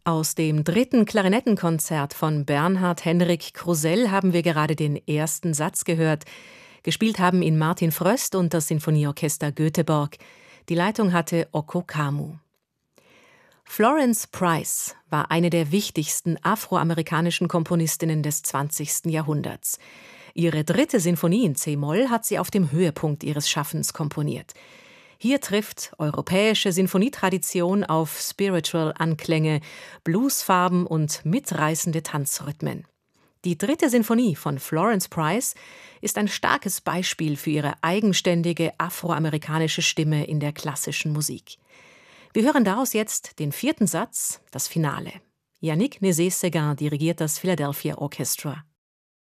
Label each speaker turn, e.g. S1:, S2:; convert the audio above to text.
S1: Aus dem 3. Klarinettenkonzert von Bernhard Henrik Krusell haben wir gerade den ersten Satz gehört. Gespielt haben ihn Martin Fröst und das Sinfonieorchester Göteborg. Die Leitung hatte Okko Kamu. Florence Price war eine der wichtigsten afroamerikanischen Komponistinnen des 20. Jahrhunderts. Ihre 3. Sinfonie in C-Moll hat sie auf dem Höhepunkt ihres Schaffens komponiert. Hier trifft europäische Sinfonietradition auf Spiritual-Anklänge, Bluesfarben und mitreißende Tanzrhythmen. Die 3. Sinfonie von Florence Price ist ein starkes Beispiel für ihre eigenständige afroamerikanische Stimme in der klassischen Musik. Wir hören daraus jetzt den 4. Satz, das Finale. Yannick Nézet-Séguin dirigiert das Philadelphia Orchestra.